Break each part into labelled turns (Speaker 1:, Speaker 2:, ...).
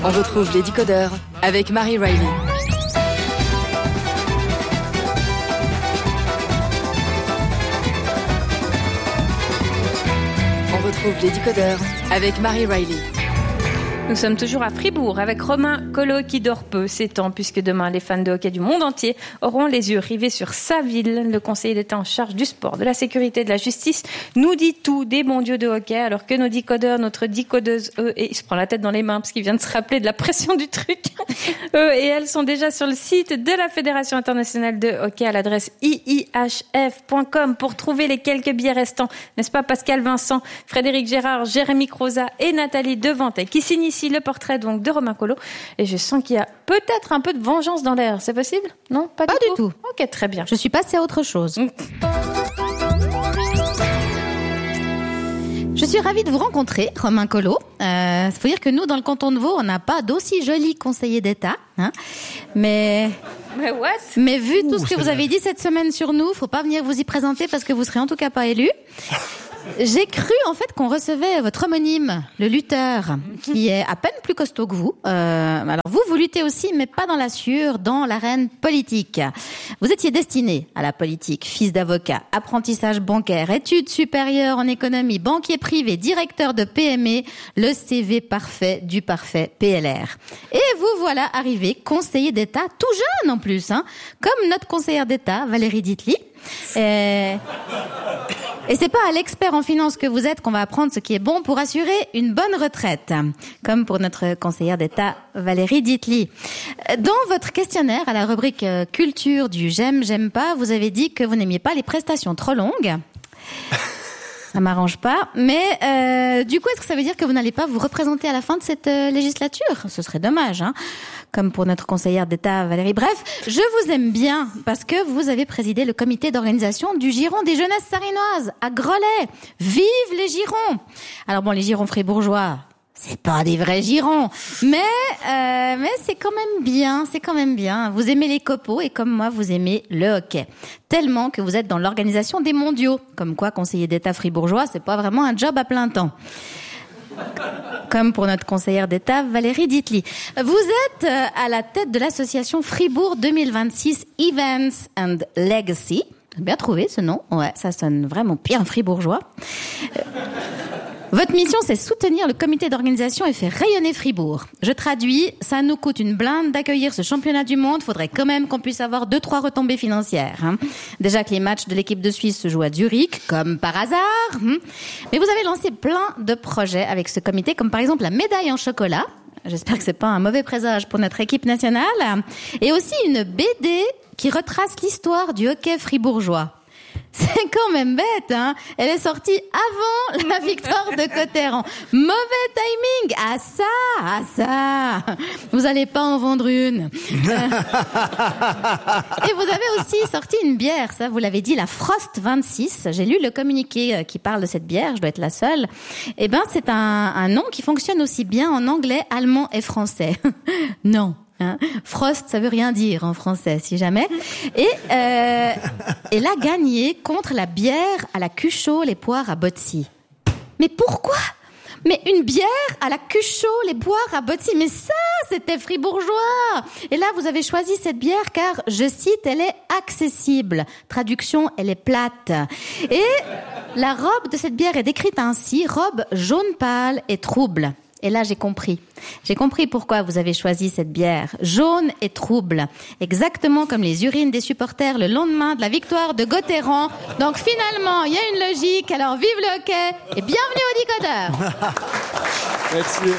Speaker 1: On retrouve les décodeurs avec Marie Riley. On retrouve les décodeurs avec Marie Riley.
Speaker 2: Nous sommes toujours à Fribourg avec Romain Collot qui dort peu ces temps puisque demain les fans de hockey du monde entier auront les yeux rivés sur sa ville. Le conseiller d'État en charge du sport, de la sécurité et de la justice nous dit tout des bons dieux de hockey alors que nos décodeurs, notre décodeuse, et il se prend la tête dans les mains parce qu'il vient de se rappeler de la pression du truc. Eux et elles sont déjà sur le site de la Fédération internationale de hockey à l'adresse iihf.com pour trouver les quelques billets restants. N'est-ce pas Pascal Vincent, Frédéric Gérard, Jérémy Croza et Nathalie Devantet qui signent ici le portrait donc de Romain Collot. Et je sens qu'il y a peut-être un peu de vengeance dans l'air. C'est possible ? Non ? Pas du tout. Ok, très bien.
Speaker 3: Je suis passée à autre chose. Je suis ravie de vous rencontrer, Romain Collot. Faut dire que nous, dans le canton de Vaud, on n'a pas d'aussi joli conseiller d'État. Hein. Mais vu tout ce que vous avez dit cette semaine sur nous, faut pas venir vous y présenter parce que vous serez en tout cas pas élu. J'ai cru en fait qu'on recevait votre homonyme, le lutteur, qui est à peine plus costaud que vous. Alors vous luttez aussi, mais pas dans la sueur, dans l'arène politique. Vous étiez destiné à la politique, fils d'avocat, apprentissage bancaire, études supérieures en économie, banquier privé, directeur de PME, le CV parfait du parfait PLR. Et vous voilà arrivé conseiller d'État, tout jeune en plus, hein, comme notre conseillère d'État, Valérie Ditely. Et c'est pas à l'expert en finance que vous êtes qu'on va apprendre ce qui est bon pour assurer une bonne retraite, comme pour notre conseillère d'État Valérie Ditely. Dans votre questionnaire à la rubrique culture du j'aime pas, vous avez dit que vous n'aimiez pas les prestations trop longues. Ça m'arrange pas, mais du coup, est-ce que ça veut dire que vous n'allez pas vous représenter à la fin de cette législature ? Ce serait dommage, hein, comme pour notre conseillère d'État Valérie. Bref, je vous aime bien parce que vous avez présidé le comité d'organisation du Giron des jeunesses sarinoises à Grelais. Vive les Girons ! Alors bon, les Girons fribourgeois, c'est pas des vrais girons, mais c'est quand même bien. Vous aimez les copeaux et comme moi, vous aimez le hockey. Tellement que vous êtes dans l'organisation des mondiaux. Comme quoi, conseiller d'État fribourgeois, c'est pas vraiment un job à plein temps. Comme pour notre conseillère d'État, Valérie Ditely. Vous êtes à la tête de l'association Fribourg 2026 Events and Legacy. Bien trouvé ce nom. Ouais, ça sonne vraiment bien fribourgeois. Votre mission, c'est soutenir le comité d'organisation et faire rayonner Fribourg. Je traduis, ça nous coûte une blinde d'accueillir ce championnat du monde. Faudrait quand même qu'on puisse avoir 2-3 retombées financières. Hein. Déjà que les matchs de l'équipe de Suisse se jouent à Zurich, comme par hasard. Mais vous avez lancé plein de projets avec ce comité, comme par exemple la médaille en chocolat. J'espère que c'est pas un mauvais présage pour notre équipe nationale. Et aussi une BD qui retrace l'histoire du hockey fribourgeois. C'est quand même bête, hein. Elle est sortie avant la victoire de Cotteran. Mauvais timing. Ah ça. Vous allez pas en vendre une. Et vous avez aussi sorti une bière, ça vous l'avez dit, la Frost 26. J'ai lu le communiqué qui parle de cette bière, je dois être la seule. Eh ben, c'est un nom qui fonctionne aussi bien en anglais, allemand et français. Non. Hein. Frost, ça veut rien dire en français, si jamais. Et elle a gagné contre la bière à la Cuchot, les poires à Botsy. Mais pourquoi ? Mais une bière à la Cuchot, les poires à Botsy, mais ça, c'était fribourgeois. Et là, vous avez choisi cette bière car, je cite, elle est accessible. Traduction, elle est plate. Et la robe de cette bière est décrite ainsi, robe jaune pâle et trouble. Et là, j'ai compris. J'ai compris pourquoi vous avez choisi cette bière. Jaune et trouble. Exactement comme les urines des supporters le lendemain de la victoire de Cotteran. Donc finalement, il y a une logique. Alors vive le hockey et bienvenue aux décodeurs.
Speaker 4: Merci.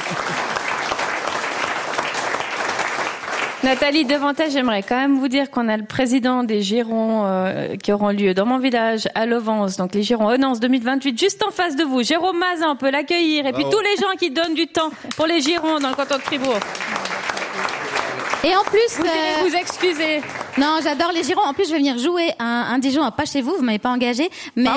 Speaker 2: Nathalie Devantet, j'aimerais quand même vous dire qu'on a le président des Girons qui auront lieu dans mon village à Lovance, donc les Girons Onance 2028, juste en face de vous. Jérôme Mazin, on peut l'accueillir. Et puis tous les gens qui donnent du temps pour les Girons dans le canton de Fribourg.
Speaker 3: Et en plus,
Speaker 2: vous allez vous excuser.
Speaker 3: Non, j'adore les girons. En plus, je vais venir jouer un Dijon, pas chez vous, vous m'avez pas engagé, mais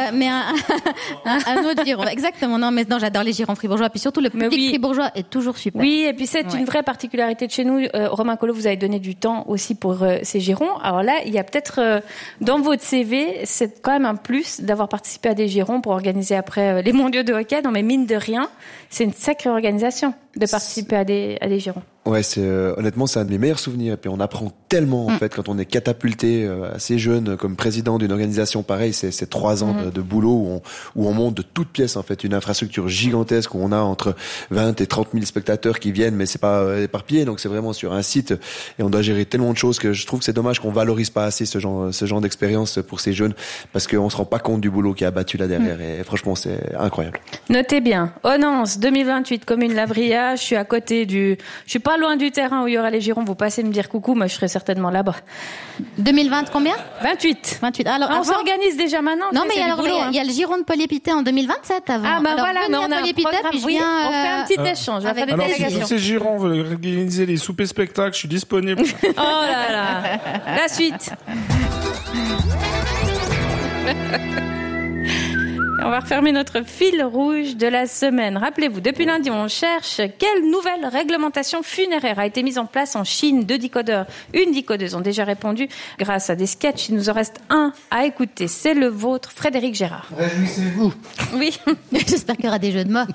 Speaker 3: un autre giron. Exactement. Non, j'adore les girons fribourgeois. Puis surtout, le public fribourgeois est toujours super.
Speaker 2: Oui, et puis c'est une vraie particularité de chez nous. Romain Collot, vous avez donné du temps aussi pour ces girons. Alors là, il y a peut-être dans votre CV, c'est quand même un plus d'avoir participé à des girons pour organiser après les mondiaux de hockey. Non, mais mine de rien, c'est une sacrée organisation de participer à des girons.
Speaker 4: Ouais, honnêtement, c'est un de mes meilleurs souvenirs. Et puis on apprend tellement en fait quand on est catapulté assez jeune comme président d'une organisation pareille. C'est 3 ans de boulot où on monte de toutes pièces en fait une infrastructure gigantesque où on a entre 20 et 30 000 spectateurs qui viennent, mais c'est pas éparpillé. Donc c'est vraiment sur un site et on doit gérer tellement de choses que je trouve que c'est dommage qu'on valorise pas assez ce genre d'expérience pour ces jeunes parce qu'on se rend pas compte du boulot qui a battu là derrière. Et franchement, c'est incroyable.
Speaker 2: Notez bien. Onance 2028, commune La Bria. Je suis à côté je suis pas loin du terrain où il y aura les girons. Vous passez me dire coucou, moi je serai certainement là-bas.
Speaker 3: 2020 combien?
Speaker 2: 28.
Speaker 3: Alors,
Speaker 2: on s'organise déjà maintenant.
Speaker 3: Non, mais il y a le giron de Polyépité en 2027 avant.
Speaker 2: Ah, bah alors, voilà, mais on a un programme.
Speaker 3: On fait
Speaker 2: un petit échange.
Speaker 3: Avec
Speaker 2: des délégations.
Speaker 5: Si ces girons veulent organiser les soupers spectacles, je suis disponible.
Speaker 2: Oh là là. La suite. On va refermer notre fil rouge de la semaine. Rappelez-vous, depuis lundi, on cherche quelle nouvelle réglementation funéraire a été mise en place en Chine. 2 décodeurs, une décodeuse ont déjà répondu grâce à des sketchs. Il nous en reste un à écouter. C'est le vôtre, Frédéric Gérard.
Speaker 6: Réjouissez-vous.
Speaker 2: Oui.
Speaker 3: J'espère qu'il y aura des jeux de mots.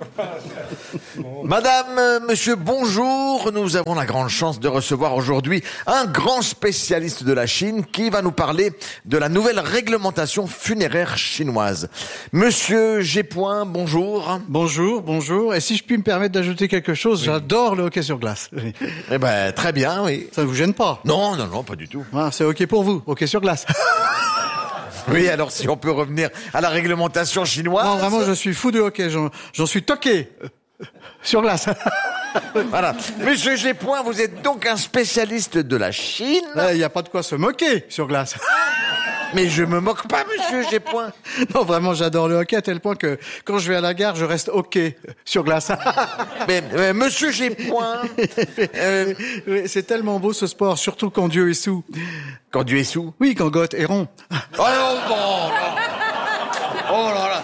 Speaker 6: Madame, monsieur, bonjour. Nous avons la grande chance de recevoir aujourd'hui un grand spécialiste de la Chine qui va nous parler de la nouvelle réglementation funéraire chinoise. Monsieur Gépoin, bonjour.
Speaker 7: Bonjour. Et si je puis me permettre d'ajouter quelque chose, j'adore le hockey sur glace.
Speaker 6: Eh ben, très bien, oui.
Speaker 7: Ça ne vous gêne pas?
Speaker 6: Non, pas du tout.
Speaker 7: Ah, c'est ok pour vous, hockey sur glace.
Speaker 6: Oui, alors si on peut revenir à la réglementation chinoise.
Speaker 7: Non, vraiment, je suis fou de hockey. J'en suis toqué. Sur glace.
Speaker 6: Voilà. Monsieur Gépoin, vous êtes donc un spécialiste de la Chine.
Speaker 7: Il n'y a pas de quoi se moquer sur glace.
Speaker 6: Mais je me moque pas, monsieur Gépoin.
Speaker 7: Non, vraiment, j'adore le hockey à tel point que quand je vais à la gare, je reste hockey sur glace.
Speaker 6: Mais monsieur Gépoin...
Speaker 7: c'est tellement beau ce sport, surtout quand Dieu est sous.
Speaker 6: Quand Dieu est sous?
Speaker 7: Oui, quand Goth est rond.
Speaker 6: Oh non. Oh là là.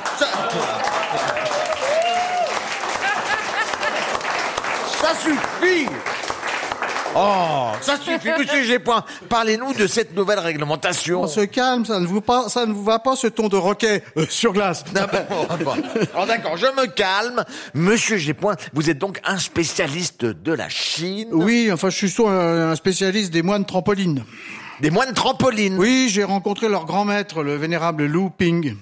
Speaker 6: Ça suffit. Oh, ça suffit, monsieur Gépoin. Parlez-nous de cette nouvelle réglementation.
Speaker 7: On se calme, ça ne vous va pas ce ton de roquet sur glace.
Speaker 6: Non, alors d'accord, je me calme. Monsieur Gépoin, vous êtes donc un spécialiste de la Chine?
Speaker 7: Oui, enfin, je suis surtout un spécialiste des moines trampolines.
Speaker 6: Des moines trampolines?
Speaker 7: Oui, j'ai rencontré leur grand maître, le vénérable Lu Ping.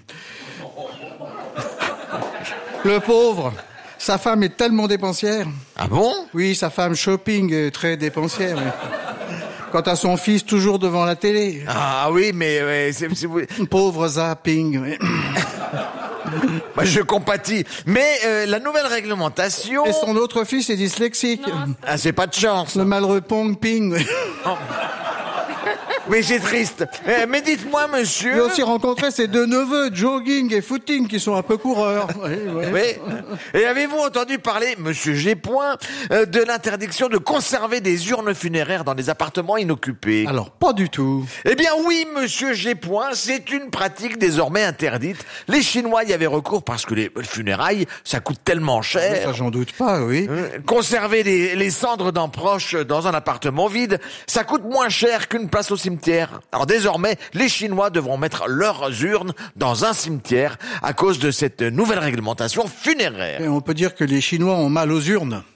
Speaker 7: Le pauvre. Sa femme est tellement dépensière.
Speaker 6: Ah bon?
Speaker 7: Oui, sa femme shopping est très dépensière. Quant à son fils, toujours devant la télé.
Speaker 6: Ah oui, mais c'est
Speaker 7: pauvre zapping.
Speaker 6: Moi, je compatis. Mais la nouvelle réglementation...
Speaker 7: Et son autre fils est dyslexique.
Speaker 6: Ah, c'est pas de chance.
Speaker 7: Le malheureux Pong Ping.
Speaker 6: Mais c'est triste. Mais dites-moi, monsieur...
Speaker 7: J'ai aussi rencontré ses 2 neveux, jogging et footing, qui sont un peu coureurs.
Speaker 6: Oui. Et avez-vous entendu parler, monsieur Gépoin, de l'interdiction de conserver des urnes funéraires dans des appartements inoccupés?
Speaker 7: Alors, pas du tout.
Speaker 6: Eh bien oui, monsieur Gépoin, c'est une pratique désormais interdite. Les Chinois y avaient recours parce que les funérailles, ça coûte tellement cher.
Speaker 7: Ça, j'en doute pas, oui.
Speaker 6: Conserver les cendres d'un proche dans un appartement vide, ça coûte moins cher qu'une place au cimetière. Alors désormais, les Chinois devront mettre leurs urnes dans un cimetière à cause de cette nouvelle réglementation funéraire.
Speaker 7: Et on peut dire que les Chinois ont mal aux urnes.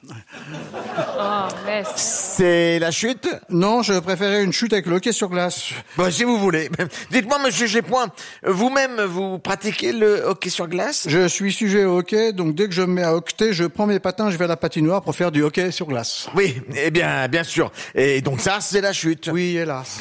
Speaker 6: C'est la chute?
Speaker 7: Non, je préférais une chute avec le hockey sur glace.
Speaker 6: Bah, si vous voulez. Dites-moi, monsieur Gépoin, vous-même, vous pratiquez le hockey sur glace?
Speaker 7: Je suis sujet au hockey, donc dès que je me mets à hoqueter, je prends mes patins, je vais à la patinoire pour faire du hockey sur glace.
Speaker 6: Oui, eh bien sûr. Et donc ça, c'est la chute.
Speaker 7: Oui, hélas.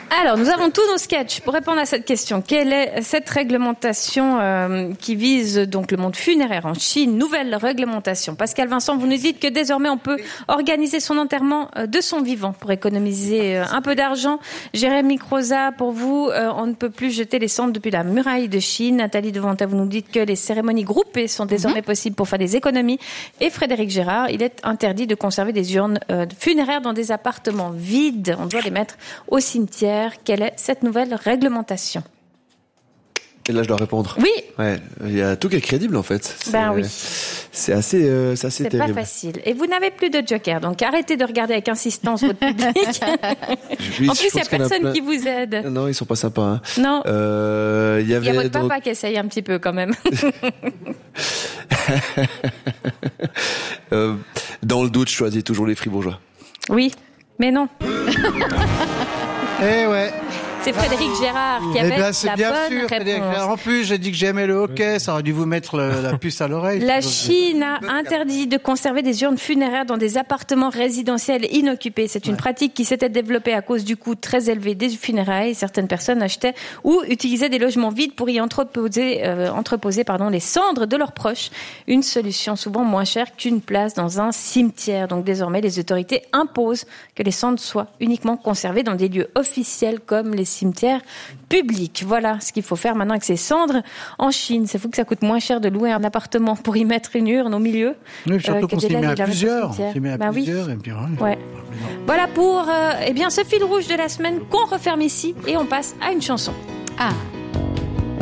Speaker 2: Alors, nous avons tous nos sketchs pour répondre à cette question. Quelle est cette réglementation qui vise donc le monde funéraire en Chine? Nouvelle réglementation. Pascal Vincent, vous nous dites que désormais on peut organiser son enterrement de son vivant pour économiser un peu d'argent. Jérémy Croza, pour vous, on ne peut plus jeter les cendres depuis la muraille de Chine. Nathalie Devanta, vous nous dites que les cérémonies groupées sont désormais possibles pour faire des économies. Et Frédéric Gérard, il est interdit de conserver des urnes funéraires dans des appartements vides. On doit les mettre au cimetière. Quelle est cette nouvelle réglementation?
Speaker 4: Et là, je dois répondre.
Speaker 2: Oui.
Speaker 4: Ouais, il y a tout qui est crédible en fait.
Speaker 2: Oui.
Speaker 4: C'est assez terrible.
Speaker 2: C'est pas facile. Et vous n'avez plus de joker, donc arrêtez de regarder avec insistance votre public. En plus, il n'y a personne qui vous aide.
Speaker 4: Non, ils sont pas sympas. Hein.
Speaker 2: Non.
Speaker 4: Il y
Speaker 2: a votre papa qui essaye un petit peu quand même.
Speaker 4: Dans le doute, je choisis toujours les fribourgeois.
Speaker 2: Oui, mais non.
Speaker 7: Eh ouais.
Speaker 2: C'est Frédéric Gérard qui avait la bonne réponse.
Speaker 7: En plus, j'ai dit que j'aimais le hockey, ça aurait dû vous mettre la puce à l'oreille.
Speaker 2: La Chine a interdit de conserver des urnes funéraires dans des appartements résidentiels inoccupés. C'est une pratique qui s'était développée à cause du coût très élevé des funérailles. Certaines personnes achetaient ou utilisaient des logements vides pour y entreposer les cendres de leurs proches. Une solution souvent moins chère qu'une place dans un cimetière. Donc désormais, les autorités imposent que les cendres soient uniquement conservées dans des lieux officiels comme les cimetières publics. Voilà ce qu'il faut faire maintenant avec ces cendres en Chine. C'est fou que ça coûte moins cher de louer un appartement pour y mettre une urne au milieu.
Speaker 7: Oui, surtout qu'on s'y met à plusieurs.
Speaker 2: Plusieurs. Et puis, ouais. Voilà pour ce fil rouge de la semaine qu'on referme ici et on passe à une chanson.
Speaker 3: Ah.